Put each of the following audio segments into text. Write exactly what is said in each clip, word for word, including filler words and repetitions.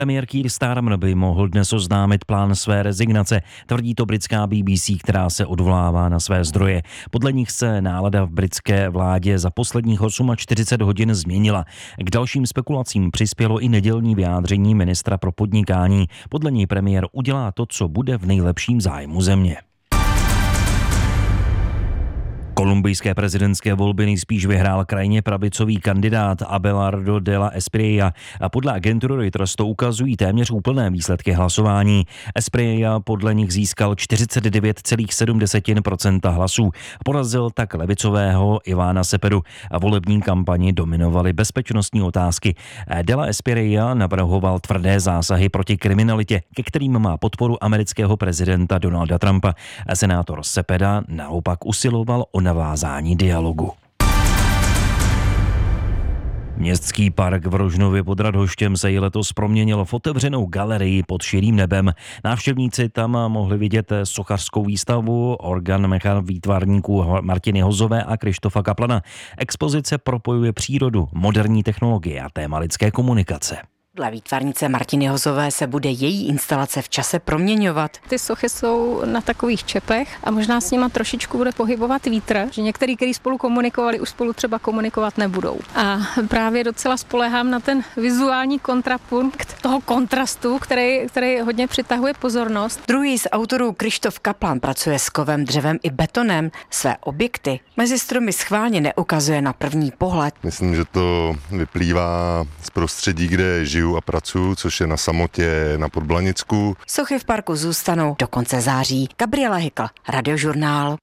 Premiér Keir Starmer by mohl dnes oznámit plán své rezignace, tvrdí to britská B B C, která se odvolává na své zdroje. Podle nich se nálada v britské vládě za posledních čtyřicet osm hodin změnila. K dalším spekulacím přispělo i nedělní vyjádření ministra pro podnikání. Podle něj premiér udělá to, co bude v nejlepším zájmu země. Kolumbijské prezidentské volby nejspíš vyhrál krajně pravicový kandidát Abelardo de la Espriella a podle agentury Reuters to ukazují téměř úplné výsledky hlasování. Espriella podle nich získal čtyřicet devět celá sedm procenta hlasů. Porazil tak levicového Ivana Cepedu a volební kampani dominovaly bezpečnostní otázky. De la Espriella navrhoval tvrdé zásahy proti kriminalitě, ke kterým má podporu amerického prezidenta Donalda Trumpa. Senátor Cepeda naopak usiloval o navázání dialogu. Městský park v Rožnově pod Radhoštěm se i letos proměnil v otevřenou galerii pod širým nebem. Návštěvníci tam mohli vidět sochařskou výstavu organ mechan výtvarníků Martiny Hozové a Krištofa Kaplana. Expozice propojuje přírodu, moderní technologie a téma lidské komunikace. Dle výtvarnice Martiny Hozové se bude její instalace v čase proměňovat. Ty sochy jsou na takových čepech a možná s nima trošičku bude pohybovat vítr, že některý, kteří spolu komunikovali, už spolu třeba komunikovat nebudou. A právě docela spolehám na ten vizuální kontrapunkt toho kontrastu, který, který hodně přitahuje pozornost. Druhý z autorů Krištof Kaplan pracuje s kovem, dřevem i betonem. Své objekty mezi stromy schválně neukazuje na první pohled. Myslím, že to vyplývá z prostředí, kde žiju a pracuju, což je na samotě na Podblanicku. Sochy v parku zůstanou do konce září. Gabriela Hykl, Radiožurnál.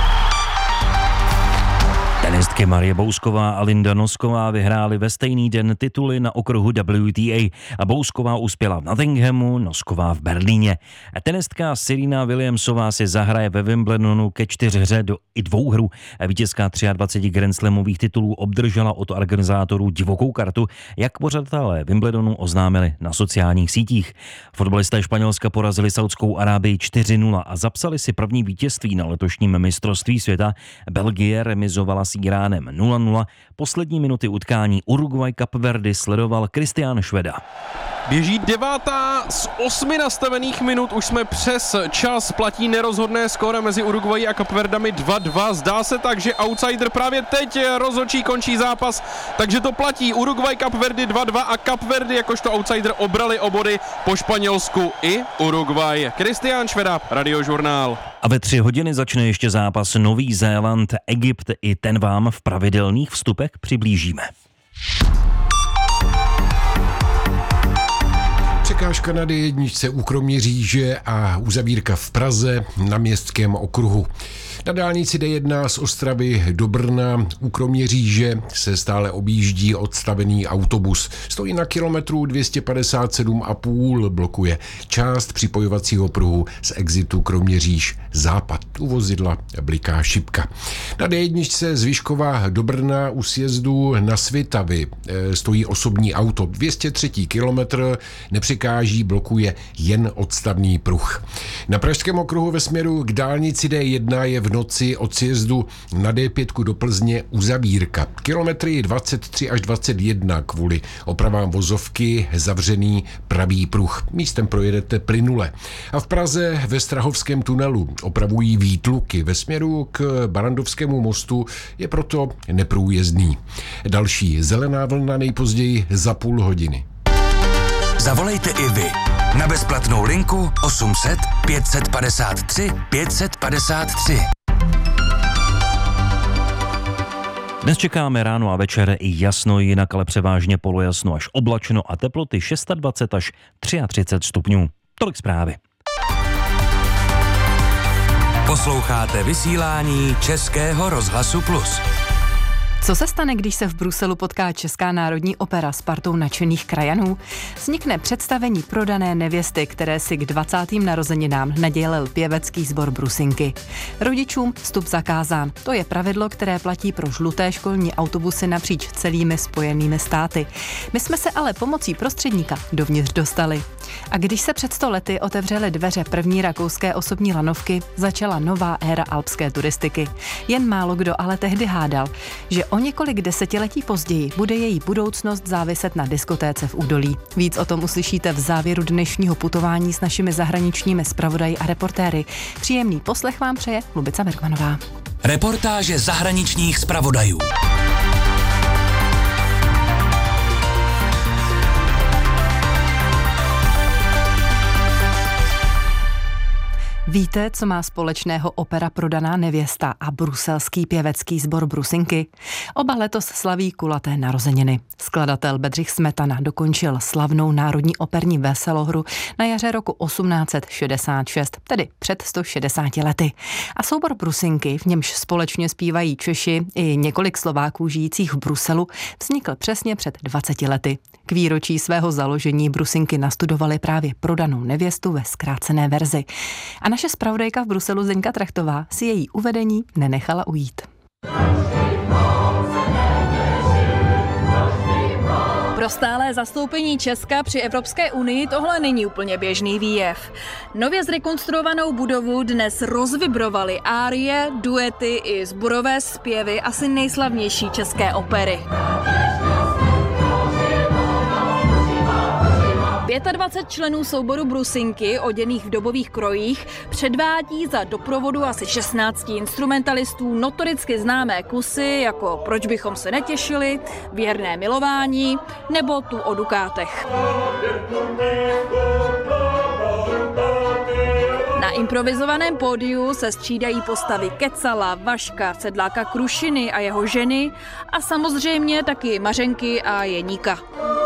Tenistky Marie Bousková a Linda Nosková vyhrály ve stejný den tituly na okruhu W T A a Bousková uspěla v Nottinghamu, Nosková v Berlíně. Tenistka Serena Williamsová si zahraje ve Wimbledonu ke čtyřhře do i dvouhru. Vítězka dvacet tři Grand Slamových titulů obdržela od organizátorů divokou kartu, jak pořadatelé Wimbledonu oznámili na sociálních sítích. Fotbalisté Španělska porazili Saudskou Arábii čtyři nula a zapsali si první vítězství na letošním mistrovství světa. Belgie remizovala s Iránem nula nula. Poslední minuty utkání Uruguay Kapverdy sledoval Kristián Šveda. Běží devátá z osmi nastavených minut, už jsme přes čas, platí nerozhodné skóre mezi Uruguay a Kapverdami dva dva. Zdá se tak, že outsider právě teď rozhodčí končí zápas, takže to platí. Uruguay Kapverdy dva dva a Kapverdy jakožto outsider obrali o body po Španělsku i Uruguay. Kristián Šveda, Radiožurnál. A ve tři hodiny začne ještě zápas Nový Zéland, Egypt, i ten vám v pravidelných vstupech přiblížíme. Překážka na D jedna u Kroměříže a uzavírka v Praze na Městském okruhu. Na dálnici D jedna z Ostravy do Brna u Kroměříže se stále objíždí odstavený autobus. Stojí na kilometru dvě stě padesát sedm a půl, blokuje část připojovacího pruhu z exitu Kroměříž západ. U vozidla bliká šipka. Na D jedna z Vyškova do Brna u sjezdu na Svitavy stojí osobní auto. dvě stě tři kilometr nepřekáží, blokuje jen odstavný pruh. Na Pražském okruhu ve směru k dálnici D jedna je v noci od sjezdu na D pět do Plzně uzavírka. Kilometry dvacet tři až dvacet jedna kvůli opravám vozovky zavřený pravý pruh. Místem projedete plynule. A v Praze ve Strahovském tunelu opravují výtluky. Ve směru k Barandovskému mostu je proto neprůjezdný. Další zelená vlna nejpozději za půl hodiny. Zavolejte i vy na bezplatnou linku osm set pět padesát tři pět padesát tři. Dnes čekáme ráno a večer i jasno, jinak ale převážně polojasno až oblačno a teploty dvacet šest až třicet tři stupňů. Tolik zprávy. Posloucháte vysílání Českého rozhlasu Plus. Co se stane, když se v Bruselu potká Česká národní opera s partou nadšených krajanů? Vznikne představení Prodané nevěsty, které si k dvacátým narozeninám nadělil pěvecký sbor Brusinky. Rodičům vstup zakázán. To je pravidlo, které platí pro žluté školní autobusy napříč celými spojenými státy. My jsme se ale pomocí prostředníka dovnitř dostali. A když se před sto lety otevřely dveře první rakouské osobní lanovky, začala nová éra alpské turistiky. Jen málo kdo ale tehdy hádal, že o několik desetiletí později bude její budoucnost záviset na diskotéce v údolí. Víc o tom uslyšíte v závěru dnešního putování s našimi zahraničními zpravodaji a reportéry. Příjemný poslech vám přeje Lubica Bergmanová. Reportáže zahraničních zpravodajů. Víte, co má společného opera Prodaná nevěsta a bruselský pěvecký sbor Brusinky? Oba letos slaví kulaté narozeniny. Skladatel Bedřich Smetana dokončil slavnou národní operní veselohru na jaře roku osmnáct set šedesát šest, tedy před sto šedesáti lety. A soubor Brusinky, v němž společně zpívají Češi i několik Slováků žijících v Bruselu, vznikl přesně před dvaceti lety. K výročí svého založení Brusinky nastudovali právě Prodanou nevěstu ve zkrácené verzi. A naše zpravodajka v Bruselu Zdeňka Trachtová si její uvedení nenechala ujít. Pro stálé zastoupení Česka při Evropské unii tohle není úplně běžný výjev. Nově zrekonstruovanou budovu dnes rozvibrovaly árie, duety i sborové zpěvy asi nejslavnější české opery. dvacet pět členů souboru Brusinky, oděných v dobových krojích, předvádí za doprovodu asi šestnácti instrumentalistů notoricky známé kusy, jako Proč bychom se netěšili, Věrné milování nebo Tu o dukátech. Na improvizovaném pódiu se střídají postavy Kecala, Vaška, Sedláka Krušiny a jeho ženy a samozřejmě taky Mařenky a Jeníka.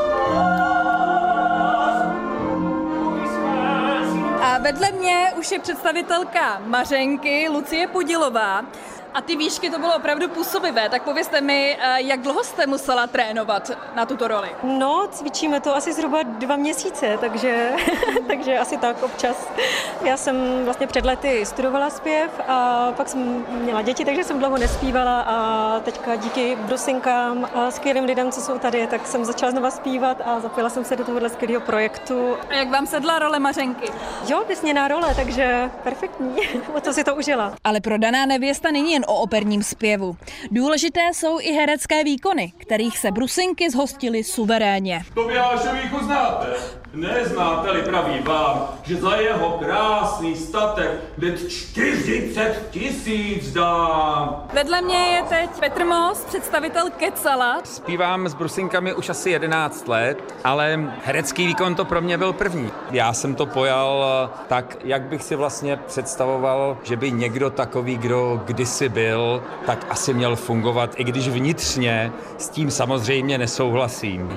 A vedle mě už je představitelka Mařenky, Lucie Podilová. A ty výšky to bylo opravdu působivé, tak povězte mi, jak dlouho jste musela trénovat na tuto roli? No, cvičíme to asi zhruba dva měsíce, takže, takže asi tak občas. Já jsem vlastně před lety studovala zpěv a pak jsem měla děti, takže jsem dlouho nespívala a teďka díky Brusinkám a skvělým lidem, co jsou tady, tak jsem začala znova zpívat a zapojila jsem se do tohohle skvělého projektu. A jak vám sedla role Mařenky? Jo, vysněná role, takže perfektní, o to si to užila. Ale Prodaná nevěsta není jen o operním zpěvu. Důležité jsou i herecké výkony, kterých se Brusinky zhostily suverénně. Tobiášovíku znáte? Neznáte-li, praví vám, že za jeho krásný statek hned čtyřicet tisíc dám. Vedle mě je teď Petr Moos, představitel Kecala. Zpívám s Brusinkami už asi jedenáct let, ale herecký výkon to pro mě byl první. Já jsem to pojal tak, jak bych si vlastně představoval, že by někdo takový, kdo kdysi byl, tak asi měl fungovat, i když vnitřně s tím samozřejmě nesouhlasím.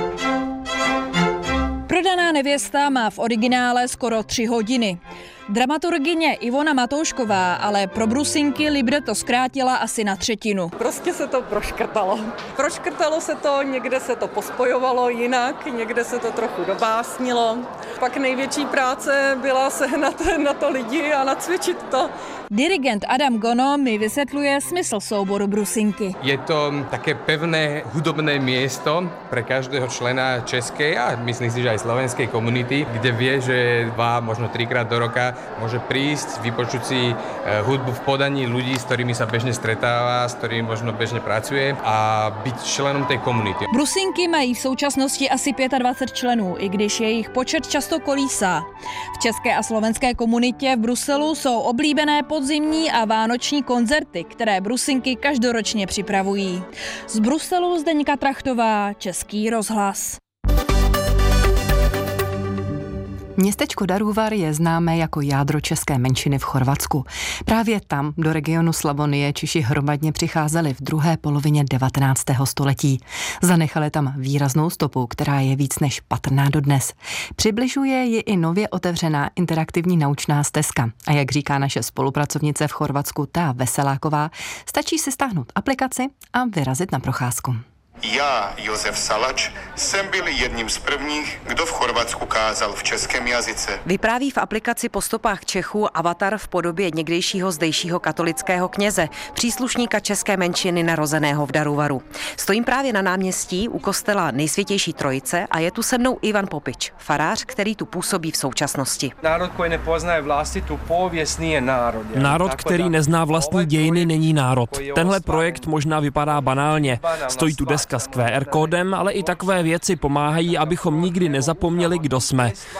Prodaná nevěsta má v originále skoro tři hodiny. Dramaturgyně Ivona Matoušková ale pro Brusinky libreto zkrátila asi na třetinu. Prostě se to proškrtalo. Proškrtalo se to, někde se to pospojovalo jinak, někde se to trochu dobásnilo. Pak největší práce byla sehnat na to lidi a nacvičit to. Dirigent Adam Gono mi vysvětluje smysl souboru Brusinky. Je to také pevné hudobné miesto pre každého člena českej a myslím si, že aj slovenskej komunity, kde vie, že dva, možno trikrát do roka môže prísť, vypočuť si hudbu v podaní ľudí, s ktorými sa bežne stretáva, s ktorými možno bežne pracuje a byť členom tej komunity. Brusinky mají v současnosti asi dvacet pět členů, i když jejich počet často kolísá. V české a slovenské komunitě v Bruselu jsou oblíbené podzimní a vánoční koncerty, které Brusinky každoročně připravují. Z Bruselu Zdeňka Trachtová, Český rozhlas. Městečko Daruvar je známé jako jádro české menšiny v Chorvatsku. Právě tam do regionu Slavonie Češi hromadně přicházeli v druhé polovině devatenáctého století. Zanechali tam výraznou stopu, která je víc než patrná dodnes. Přibližuje ji i nově otevřená interaktivní naučná stezka. A jak říká naše spolupracovnice v Chorvatsku Tea Veseláková, stačí si stáhnout aplikaci a vyrazit na procházku. Já, Josef Salač, jsem byl jedním z prvních, kdo v Chorvatsku kázal v českém jazyce. Vypráví v aplikaci Po stopách Čechů avatar v podobě někdejšího zdejšího katolického kněze, příslušníka české menšiny narozeného v Daruvaru. Stojím právě na náměstí u kostela Nejsvětější Trojice a je tu se mnou Ivan Popič, farář, který tu působí v současnosti. Národ, který nepoznaje vlastitu pověst, nije národ. Národ, který nezná vlastní dějiny, není národ. Tenhle projekt možná vypadá banálně. Stojí tu deska s Q R kódem, ale i takové věci pomáhají, abychom nikdy nezapomněli, kdo jsme.